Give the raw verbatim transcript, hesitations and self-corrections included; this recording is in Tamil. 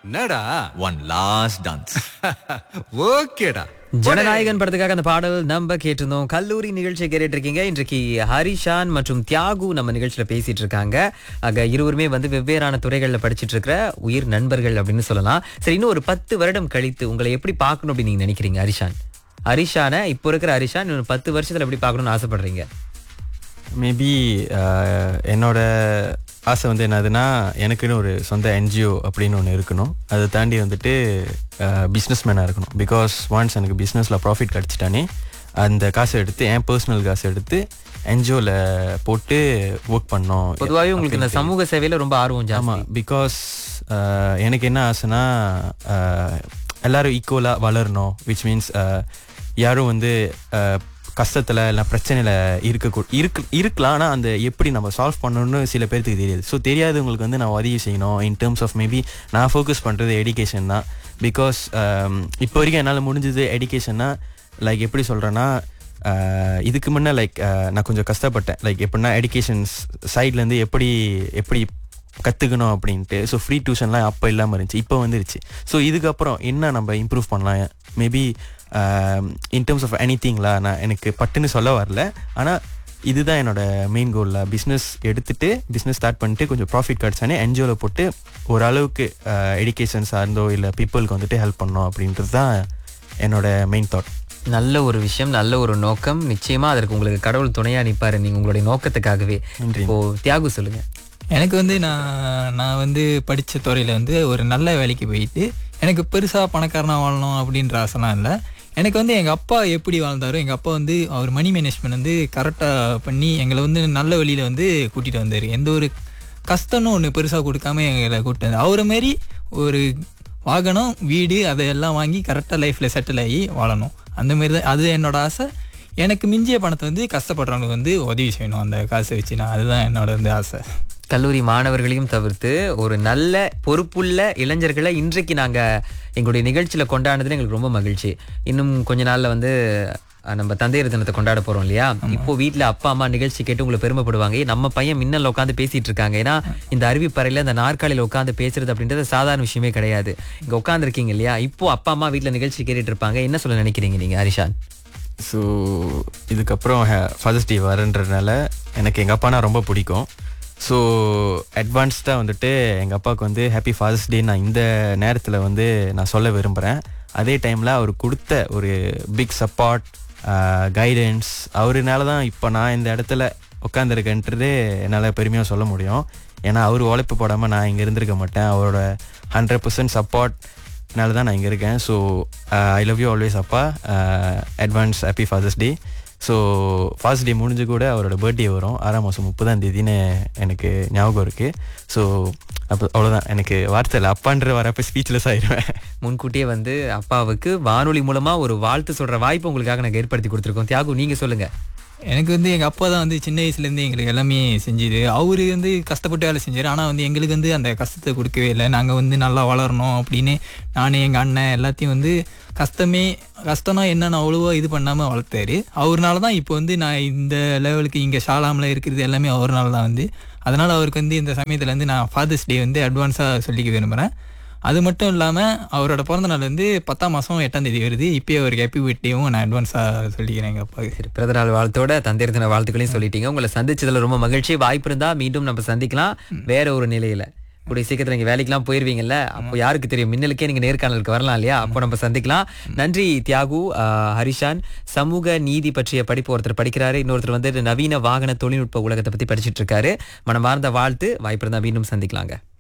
என்னடா One last dance. ஓகேடா. ஜனநாயகன் படத்துக்காக அந்த பாடல் நம்ம கேட்டிருந்தோம். கல்லூரி நிகழ்ச்சியை கேட்டுட்டு இருக்கீங்க. இன்றைக்கு ஹரிஷான் மற்றும் தியாகு நம்ம நிகழ்ச்சியில பேசிட்டு இருக்காங்க. ஆக இருவருமே வந்து வெவ்வேறான துறைகள்ல படிச்சிட்டு இருக்கிற உயிர் நண்பர்கள் அப்படின்னு சொல்லலாம். சரி, இன்னும் ஒரு பத்து வருடம் கழித்து உங்களை எப்படி பார்க்கணும் அப்படின்னு நீங்க நினைக்கிறீங்க ஹரிஷான்? ஹரிஷானை இப்போ இருக்கிற ஹரிஷான் இன்னொரு பத்து வருஷத்துல எப்படி பார்க்கணும்னு ஆசைப்படுறீங்க? மேபி என்னோட ஆசை வந்து என்னதுன்னா, எனக்குன்னு ஒரு சொந்த என்ஜிஓ அப்படின்னு ஒன்று இருக்கணும். அதை தாண்டி வந்துட்டு பிஸ்னஸ் மேனாக இருக்கணும். பிகாஸ் ஒன்ஸ் எனக்கு பிஸ்னஸில் ப்ராஃபிட் கிடச்சிட்டானே, அந்த காசை எடுத்து என் பர்சனல் காசை எடுத்து என்ஜிஓவில் போட்டு ஒர்க் பண்ணோம். பொதுவாகவே உங்களுக்கு இந்த சமூக சேவையில் ரொம்ப ஆர்வம் ஜாஸ்தி. ஆமாம், பிகாஸ் எனக்கு என்ன ஆசைன்னா, எல்லோரும் ஈக்குவலாக வளரணும். விச் மீன்ஸ் யாரும் வந்து கஷ்டத்தில் இல்லை பிரச்சனையில் இருக்க இருக்கு இருக்கலாம் ஆனால் அந்த எப்படி நம்ம சால்வ் பண்ணணும்னு சில பேருக்கு தெரியாது. ஸோ தெரியாதவங்களுக்கு வந்து நான் உதவி செய்யணும். இன் டேர்ம்ஸ் ஆஃப் மேபி நான் ஃபோக்கஸ் பண்ணுறது எடிகேஷன் தான். பிகாஸ் இப்போ வரைக்கும் என்னால் முடிஞ்சது எடிகேஷன்னா, லைக் எப்படி சொல்கிறேன்னா, இதுக்கு முன்னே லைக் நான் கொஞ்சம் கஷ்டப்பட்டேன். லைக் எப்படின்னா எடிகேஷன்ஸ் சைட்லேருந்து எப்படி எப்படி கற்றுக்கணும் அப்படின்ட்டு. ஸோ ஃப்ரீ டியூஷன்லாம் அப்போ இல்லாமல் இருந்துச்சு, இப்போ வந்துருச்சு. ஸோ இதுக்கப்புறம் என்ன நம்ம இம்ப்ரூவ் பண்ணலாம், maybe in terms of any திங்லா, நான் எனக்கு பட்டுன்னு சொல்ல வரல. ஆனால் இதுதான் என்னோடய மெயின் கோலில். பிஸ்னஸ் எடுத்துகிட்டு பிஸ்னஸ் ஸ்டார்ட் பண்ணிட்டு கொஞ்சம் ப்ராஃபிட் கிடச்சானே என்ஜிஓவில் போட்டு ஓரளவுக்கு எடிகேஷன் சார்ந்தோ இல்லை பீப்புளுக்கு வந்துட்டு ஹெல்ப் பண்ணோம் அப்படின்றது தான் என்னோடய மெயின் தாட். நல்ல ஒரு விஷயம், நல்ல ஒரு நோக்கம். நிச்சயமா அதற்கு உங்களுக்கு கடவுள் துணையா நிற்பாரு நீங்க உங்களுடைய நோக்கத்துக்காகவே. இப்போ தியாகு சொல்லுங்க. எனக்கு வந்து நான் நான் வந்து படித்த துறையில் வந்து ஒரு நல்ல வேலைக்கு போயிட்டு எனக்கு பெருசாக பணக்காரனாக வாழணும் அப்படின்ற ஆசைலாம் இல்லை. எனக்கு வந்து எங்கள் அப்பா எப்படி வாழ்ந்தாரோ, எங்கள் அப்பா வந்து அவர் மணி மேனேஜ்மெண்ட் வந்து கரெக்டாக பண்ணி எங்களை வந்து நல்ல வழியில் வந்து கூட்டிகிட்டு வந்தார். எந்த ஒரு கஷ்டம்னு ஒன்று பெருசாக கொடுக்காம எங்களை கூப்பிட்டு வந்தார். அவரை மாரி ஒரு வாகனம், வீடு அதையெல்லாம் வாங்கி கரெக்டாக லைஃப்பில் செட்டில் ஆகி வாழணும். அந்தமாரி தான் அது என்னோட ஆசை. எனக்கு மிஞ்சிய பணத்தை வந்து கஷ்டப்படுறவங்களுக்கு வந்து உதவி செய்யணும் அந்த காசை வச்சு. நான் அதுதான் என்னோட வந்து ஆசை. கல்லூரி மாணவர்களையும் தவிர்த்து ஒரு நல்ல பொறுப்புள்ள இளைஞர்களை இன்றைக்கு நாங்கள் எங்களுடைய நிகழ்ச்சியில் கொண்டாடுனதுல எங்களுக்கு ரொம்ப மகிழ்ச்சி. இன்னும் கொஞ்ச நாளில் வந்து நம்ம தந்தையர் தினத்தை கொண்டாட போகிறோம் இல்லையா? இப்போ வீட்டில் அப்பா அம்மா நிகழ்ச்சி கேட்டு உங்களை பெருமைப்படுவாங்க. நம்ம பையன் மின்னல் உட்காந்து பேசிகிட்டு இருக்காங்க. ஏன்னா இந்த அறிவிப்பறையில் இந்த நாற்காலியில் உட்காந்து பேசுறது அப்படின்றது சாதாரண விஷயமே கிடையாது. இங்கே உட்காந்துருக்கீங்க இல்லையா? இப்போ அப்பா அம்மா வீட்டில் நிகழ்ச்சி கேட்டுட்டு இருப்பாங்க. என்ன சொல்ல நினைக்கிறீங்க நீங்கள் ஹரிஷான்? ஸோ இதுக்கப்புறம் ஃபாதர்ஸ் டே வரன்றதுனால எனக்கு எங்கள் அப்பானா ரொம்ப பிடிக்கும். ஸோ அட்வான்ஸ்டாக வந்துட்டு எங்கள் அப்பாவுக்கு வந்து ஹாப்பி ஃபாதர்ஸ் டே நான் இந்த நேரத்தில் வந்து நான் சொல்ல விரும்புகிறேன். அதே டைமில் அவர் கொடுத்த ஒரு பிக் சப்போர்ட், கைடன்ஸ், அவருனால தான் இப்போ நான் இந்த இடத்துல உட்காந்துருக்கேன்றது என்னால் பெருமையாக சொல்ல முடியும். ஏன்னா அவர் உழைப்பு போடாமல் நான் இங்கே இருந்திருக்க மாட்டேன். அவரோட ஹண்ட்ரட் பர்சன்ட் சப்போர்ட்னால தான் நான் இங்கே இருக்கேன். So I love you always அப்பா. அட்வான்ஸ் ஹாப்பி ஃபாதர்ஸ் டே. ஸோ ஃபாதர்ஸ் டே முடிஞ்சு கூட அவரோட பர்த்டே வரும் ஆறாம் மாதம் முப்பதாம் தேதின்னு எனக்கு ஞாபகம் இருக்குது. ஸோ அப்போ அவ்வளோதான், எனக்கு வார்த்தை இல்லை. அப்பான்ற வரப்போ ஸ்பீச்லெஸ் ஆயிடுவேன். முன்கூட்டியே வந்து அப்பாவுக்கு வானொலி மூலமாக ஒரு வாழ்த்து சொல்கிற வாய்ப்பு உங்களுக்காக நாங்கள் ஏற்படுத்தி கொடுத்துருக்கோம். தியாகு, நீங்கள் சொல்லுங்கள். எனக்கு வந்து எங்கள் அப்பா தான் வந்து சின்ன வயசுலேருந்து எங்களுக்கு எல்லாமே செஞ்சுது. அவர் வந்து கஷ்டப்பட்டு வேலை செஞ்சார். ஆனால் வந்து எங்களுக்கு வந்து அந்த கஷ்டத்தை கொடுக்கவே இல்லை. நாங்கள் வந்து நல்லா வளரணும் அப்படின்னு நான் எங்கள் அண்ணன் எல்லாத்தையும் வந்து கஷ்டமே கஷ்டம்னா என்னென்னு அவ்வளோவா இது பண்ணாமல் வளர்த்தாரு. அவர்னால தான் இப்போ வந்து நான் இந்த லெவலுக்கு இங்கே ஷாலாமில் இருக்கிறது எல்லாமே அவர்னால தான் வந்து. அதனால் அவருக்கு வந்து இந்த சமயத்தில் வந்து நான் ஃபாதர்ஸ் டே வந்து அட்வான்ஸாக சொல்லிக்க விரும்புகிறேன். அது மட்டும் இல்லாமல் அவரோட பிறந்த நாள் வந்து பத்தாம் மாதம் எட்டாம் தேதி வருது. இப்போயே அவருக்கு ஹாப்பி பர்த்டேவும் நான் அட்வான்ஸாக சொல்லிக்கிறேன் எங்கள் அப்பாவுக்கு. சரி, பிறந்த நாள் வாழ்த்தோட தந்தையர் தின வாழ்த்துக்களையும் சொல்லிட்டீங்க. உங்களை சந்திச்சதில் ரொம்ப மகிழ்ச்சி. வாய்ப்பு இருந்தால் மீண்டும் நம்ம சந்திக்கலாம் வேற ஒரு நிலையில். கூடிய சீக்கிரத்தில் நீங்கள் வேலைக்கெல்லாம் போயிருவீங்கல்ல, அப்போ யாருக்கு தெரியும், மின்னலுக்கே நீங்கள் நேர்காணலுக்கு வரலாம் இல்லையா? அப்போ நம்ம சந்திக்கலாம். நன்றி தியாகு. ஹரிஷான் சமூக நீதி பற்றிய படிப்பு ஒருத்தர் படிக்கிறாரு, இன்னொருத்தர் வந்து நவீன வாகன தொழில்நுட்ப உலகத்தை பற்றி படிச்சுட்டு இருக்காரு. மனமார்ந்த வாழ்த்து. வாய்ப்பு இருந்தால் மீண்டும் சந்திக்கலாங்க.